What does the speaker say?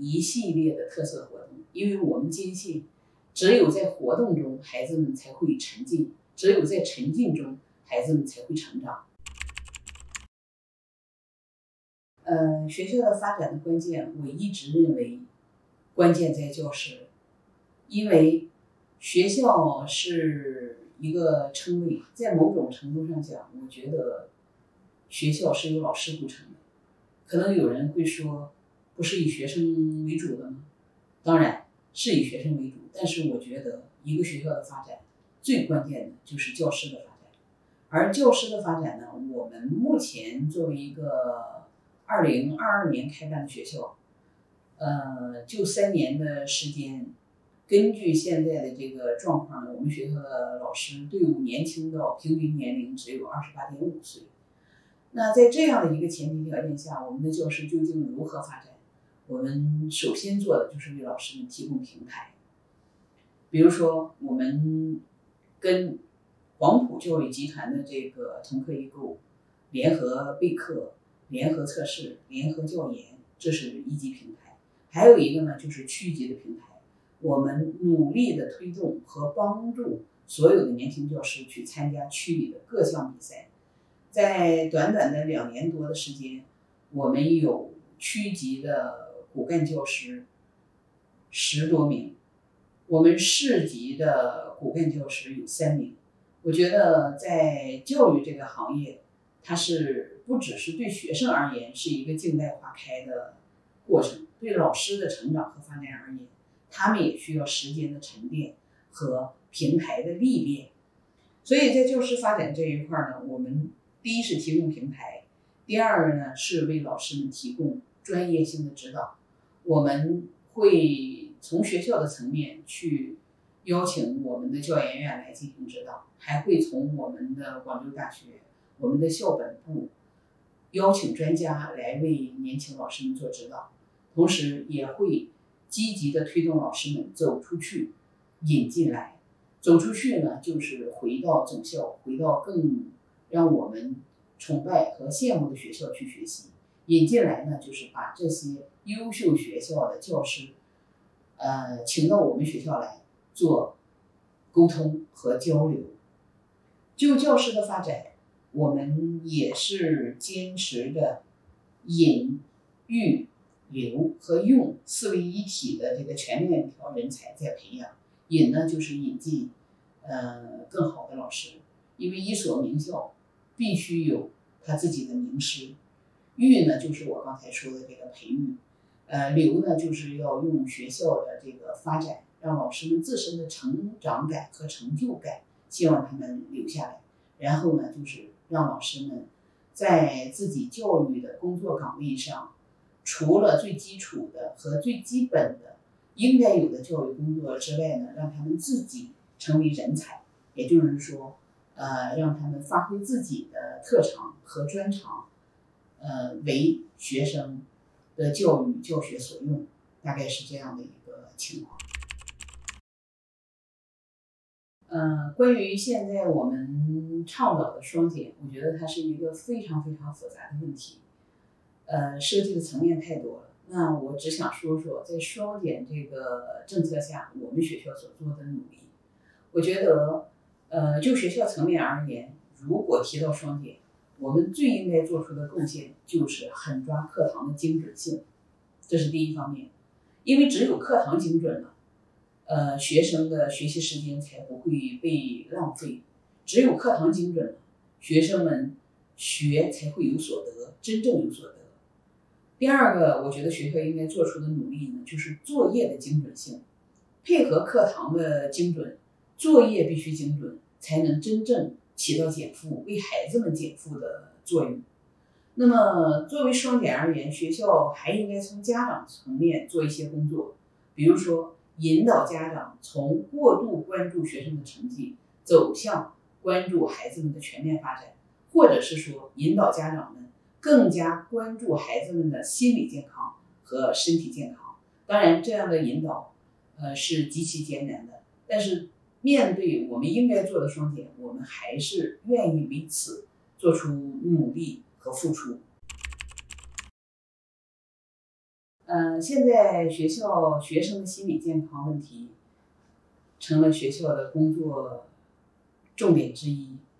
一系列的特色活动，因为我们坚信，只有在活动中，孩子们才会沉浸，只有在沉浸中，孩子们才会成长。学校的发展的关键，我一直认为，关键在教师，因为学校是一个称谓，在某种程度上讲，我觉得学校是由老师构成的。可能有人会说，不是以学生为主的吗？当然是以学生为主，但是我觉得一个学校的发展，最关键的就是教师的发展。而教师的发展呢，我们目前作为一个2022年开办的学校，就3年的时间，根据现在的这个状况呢，我们学校的老师队伍年轻到平均年龄只有28.5岁。那在这样的一个前提条件下，我们的教师究竟如何发展？我们首先做的就是为老师们提供平台。比如说，我们跟黄埔教育集团的这个同课异构、联合备课、联合测试、联合教研，这是一级平台。还有一个呢，就是区级的平台。我们努力的推动和帮助所有的年轻教师去参加区里的各项比赛。在短短的2年多的时间，我们有区级的骨干教师10多名，我们市级的骨干教师有3名。我觉得在教育这个行业，它是不只是对学生而言是一个静待花开的过程，对老师的成长和发展而言，他们也需要时间的沉淀和平台的历练。所以在教师发展这一块呢，我们第一是提供平台，第二呢是为老师们提供专业性的指导。我们会从学校的层面去邀请我们的教研院来进行指导，还会从我们的广州大学、我们的校本部邀请专家来为年轻老师们做指导，同时也会积极的推动老师们走出去、引进来。走出去呢，就是回到总校，回到更让我们崇拜和羡慕的学校去学习。引进来呢，就是把这些优秀学校的教师，请到我们学校来做沟通和交流。就教师的发展，我们也是坚持的引、育、留和用4位一体的这个全面条人才在培养。引呢，就是引进更好的老师，因为一所名校必须有他自己的名师。育呢，就是我刚才说的这个培育。留呢，就是要用学校的这个发展，让老师们自身的成长感和成就感，希望他们留下来。然后呢，就是让老师们在自己教育的工作岗位上，除了最基础的和最基本的应该有的教育工作之外呢，让他们自己成为人才，也就是说，让他们发挥自己的特长和专长，为学生的教育教学所用，大概是这样的一个情况。关于现在我们倡导的双减，我觉得它是一个非常非常复杂的问题，涉及的层面太多了。那我只想说说，在双减这个政策下，我们学校所做的努力。我觉得，就学校层面而言，如果提到双减，我们最应该做出的贡献就是狠抓课堂的精准性，这是第一方面。因为只有课堂精准了，学生的学习时间才不会被浪费。只有课堂精准了，学生们学才会有所得，真正有所得。第二个，我觉得学校应该做出的努力呢，就是作业的精准性，配合课堂的精准，作业必须精准，才能真正起到减负，为孩子们减负的作用。那么作为双减而言，学校还应该从家长层面做一些工作，比如说引导家长从过度关注学生的成绩，走向关注孩子们的全面发展，或者是说引导家长们更加关注孩子们的心理健康和身体健康。当然，这样的引导，是极其艰难的，但是面对我们应该做的双减，我们还是愿意为此做出努力和付出。 现在学校学生的心理健康问题成了学校的工作重点之一。